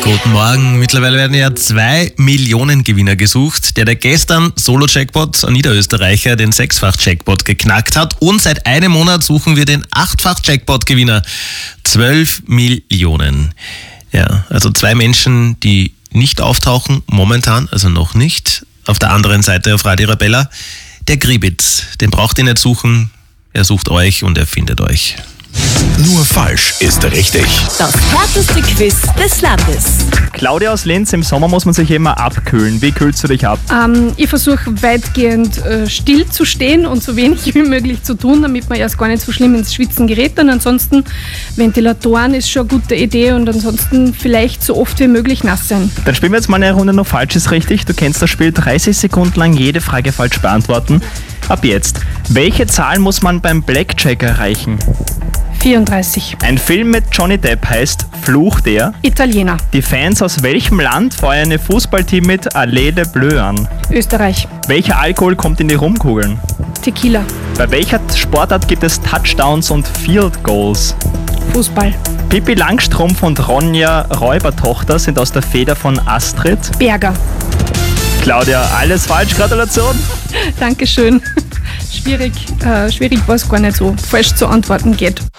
Guten Morgen. Mittlerweile werden ja 2 Millionen Gewinner gesucht. Der gestern Solo-Jackpot, ein Niederösterreicher, den 6-fach-Jackpot geknackt hat. Und seit einem Monat suchen wir den 8-fach-Jackpot-Gewinner. 12 Millionen. Ja, also 2 Menschen, die nicht auftauchen, momentan, also noch nicht. Auf der anderen Seite auf Radio Arabella, der Gribitz. Den braucht ihr nicht suchen. Er sucht euch und er findet euch. Nur falsch ist richtig. Das härteste Quiz des Landes. Claudia aus Linz, im Sommer muss man sich immer abkühlen. Wie kühlst du dich ab? Ich versuche weitgehend still zu stehen und so wenig wie möglich zu tun, damit man erst gar nicht so schlimm ins Schwitzen gerät. Und ansonsten Ventilatoren ist schon eine gute Idee und ansonsten vielleicht so oft wie möglich nass sein. Dann spielen wir jetzt mal eine Runde Nur falsch ist richtig. Du kennst das Spiel, 30 Sekunden lang jede Frage falsch beantworten. Ab jetzt. Welche Zahl muss man beim Blackjack erreichen? 34. Ein Film mit Johnny Depp heißt Fluch der. Italiener. Die Fans aus welchem Land feuern ein Fußballteam mit Allée des Bleus an? Österreich. Welcher Alkohol kommt in die Rumkugeln? Tequila. Bei welcher Sportart gibt es Touchdowns und Field Goals? Fußball. Pippi Langstrumpf und Ronja Räubertochter sind aus der Feder von Astrid. Berger. Claudia, alles falsch, Gratulation. Dankeschön. Schwierig war es gar nicht so, falsch zu antworten geht.